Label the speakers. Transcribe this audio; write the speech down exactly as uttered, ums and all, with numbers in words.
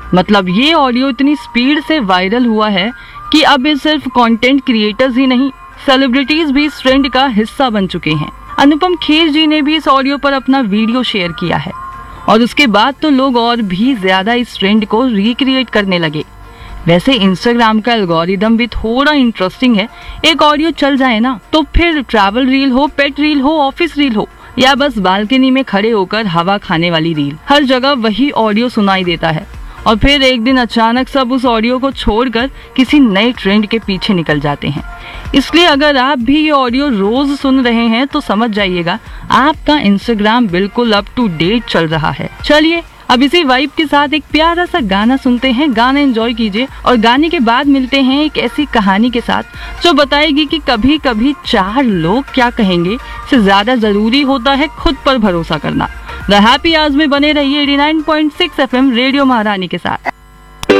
Speaker 1: मतलब ये ऑडियो इतनी स्पीड से वायरल हुआ है कि अब ये सिर्फ कंटेंट क्रिएटर्स ही नहीं, सेलिब्रिटीज भी इस ट्रेंड का हिस्सा बन चुके हैं। अनुपम खेर जी ने भी इस ऑडियो पर अपना वीडियो शेयर किया है और उसके बाद तो लोग और भी ज्यादा इस ट्रेंड को रिक्रिएट करने लगे। वैसे इंस्टाग्राम का एल्गोरिदम भी थोड़ा इंटरेस्टिंग है। एक ऑडियो चल जाए ना तो फिर ट्रैवल रील हो, पेट रील हो, ऑफिस रील हो या बस बालकनी में खड़े होकर हवा खाने वाली रील, हर जगह वही ऑडियो सुनाई देता है। और फिर एक दिन अचानक सब उस ऑडियो को छोड़कर किसी नए ट्रेंड के पीछे निकल जाते हैं। इसलिए अगर आप भी ये ऑडियो रोज सुन रहे हैं तो समझ जाइएगा आपका इंस्टाग्राम बिल्कुल अप टू डेट चल रहा है। चलिए अब इसी वाइब के साथ एक प्यारा सा गाना सुनते हैं, गाना एंजॉय कीजिए और गाने के बाद मिलते हैं एक ऐसी कहानी के साथ जो बताएगी कि कभी कभी चार लोग क्या कहेंगे से ज्यादा जरूरी होता है खुद पर भरोसा करना। द हैप्पी आवर्स में बने रहिए eighty nine point six F M radio महारानी के साथ।